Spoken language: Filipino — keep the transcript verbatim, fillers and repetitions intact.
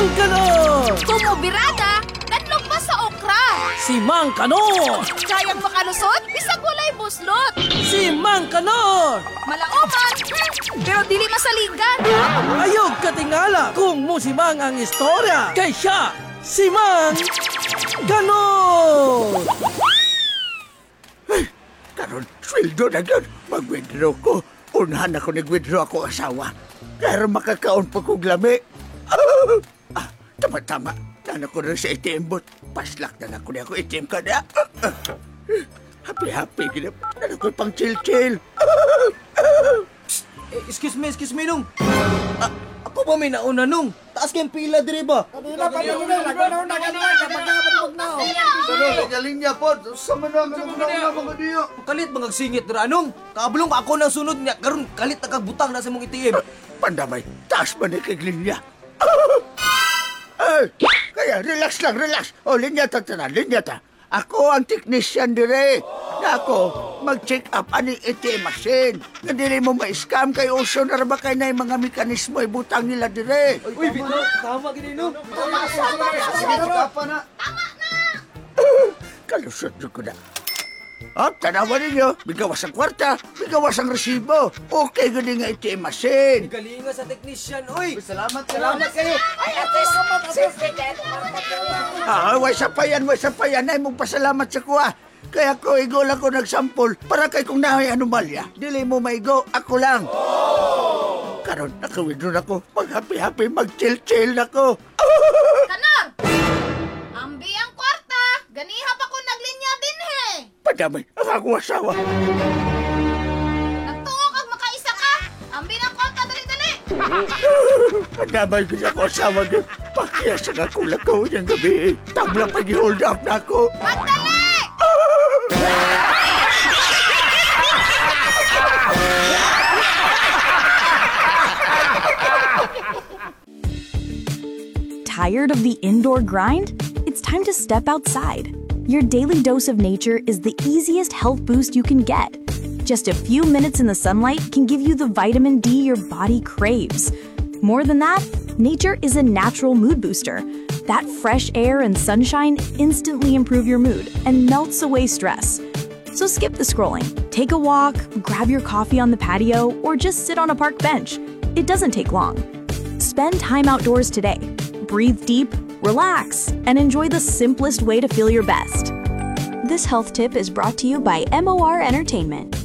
Kanor! Kumubirada, tatlog pa sa okra. Si Mang Kanor! Kayang makalusot, bisag walay buslot. Si Mang Kanor! Malaoman, hmm, pero dili masaligan. Ayog katingala kung musimang ang istorya. Kay siya, si Mang Kanor! Karon, sweldo na yun. Mag-withdraw ko. Unahan ako nag-withdraw ako asawa. Pero makakaon pa kong lami. Ah, tama-tama. Tana ko rin sa A T M booth. Paslak na lang ko na ako A T M ka na. Happy-happy. Tana ko pang chill-chill. Eh, excuse me, excuse me, nung. Ah, ako ba may nauna, nung? Taas kayong pila, dire ba? Pila pa rin na, naganaw na ganun, kapag nakapagpag na. Pero, nagaling niya po. Sama na, sama na, mga niyo. Kalit mga singit, dira, nung. Kaabulong ako ng sunod niya. Karon kalit na kagbutang na sa mong A T M. Pandamay, taas ba na kay linya? Ay, kaya relax lang, relax. O, linya ta, tanan, linya ta. Ako ang technician dire. Na ako, mag-check up ani A T M machine. Na dire mo ma-scam kay uso na ba kay na yung mga mekanismo ibutang nila dire. Uy, bito, tama gini, nung. Tama, tama, tama. Tama na. Kalusot nyo ko na. Oh, tanawan ninyo. Bigawas ang kwarta, bigawas ang resibo. Okay, gani nga A T M machine. Galinga sa technician, uy. Salamat, salamat kayo. Ay, at least, safety net. Ah, way sa payan, way sa payan. Ay mong pasalamat sa kuha. Kaya ko, igo lang ko nagsampol para kay kung nahay anomalya. Dili mo maigo, ako lang. Karon, nakawidron ako. Mag-happy-happy, mag-chill-chill ako. Kanor! Ambi ang kwarta. Ganiha pa ko naglinya din he. Padamay, ang ako asawa. Nagtuok ang makaisa ka. Ambi ang kwarta, dali-dali. Padamay ko ako asawa niyo. Pakiyas ang ako lakaw niyang gabi. Tablang pag-hold up na ako. Magdali! Tired of the indoor grind? It's time to step outside. Your daily dose of nature is the easiest health boost you can get. Just a few minutes in the sunlight can give you the vitamin D your body craves. More than that, nature is a natural mood booster. That fresh air and sunshine instantly improve your mood and melts away stress. So skip the scrolling, take a walk, grab your coffee on the patio, or just sit on a park bench. It doesn't take long. Spend time outdoors today. Breathe deep, relax, and enjoy the simplest way to feel your best. This health tip is brought to you by M O R Entertainment.